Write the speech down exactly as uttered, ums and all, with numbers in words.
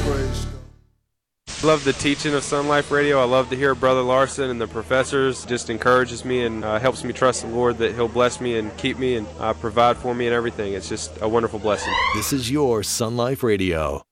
Praise God. I love the teaching of Sun Life Radio. I love to hear Brother Larson and the professors. It just encourages me and uh, helps me trust the Lord that He'll bless me and keep me and uh, provide for me and everything. It's just a wonderful blessing. This is your Sun Life Radio.